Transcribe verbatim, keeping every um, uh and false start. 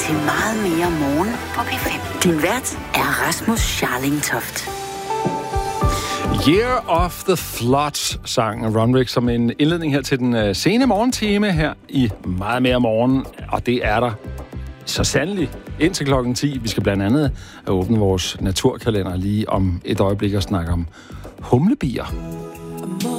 til Meget mere morgen på P fem. Din vært er Rasmus Scharlingtoft. Year of the Flood sang Runrig som en indledning her til den uh, sene morgentime her i Meget mere morgen. Og det er der så sandelig indtil klokken ti. Vi skal blandt andet åbne vores naturkalender lige om et øjeblik og snakke om humlebier.